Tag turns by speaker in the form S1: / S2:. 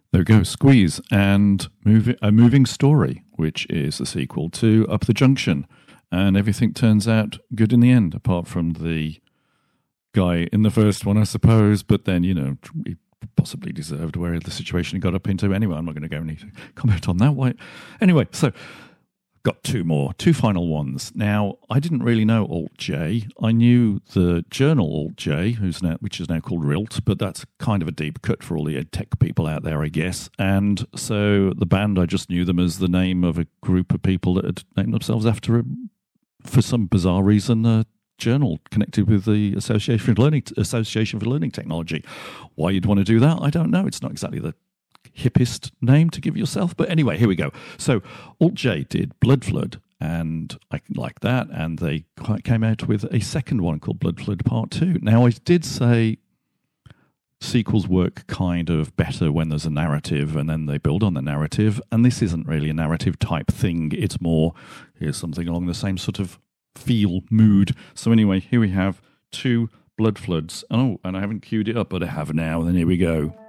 S1: There we go, Squeeze, and A Moving Story, which is a sequel to Up the Junction. And everything turns out good in the end, apart from the guy in the first one, I suppose. But then, you know, he possibly deserved where the situation he got up into. Anyway, I'm not going to go any comment on that. Why? Anyway, so got two final ones. Now, I didn't really know Alt-J. I knew the journal Alt-J, which is now called Rilt, but that's kind of a deep cut for all the ed tech people out there, I guess. And so the band, I just knew them as the name of a group of people that had named themselves after, for some bizarre reason, a journal connected with the Association for Learning Technology. Why you'd want to do that, I don't know. It's not exactly the hippest name to give yourself. But anyway, here we go. So Alt-J did Blood Flood, and I like that, and they came out with a second one called Blood Flood Part 2. Now, I did say sequels work kind of better when there's a narrative and then they build on the narrative, and this isn't really a narrative type thing. It's more, here's something along the same sort of feel, mood. So anyway, here we have 2 Blood Floods. Oh, and I haven't queued it up, but I have now. Then here we go.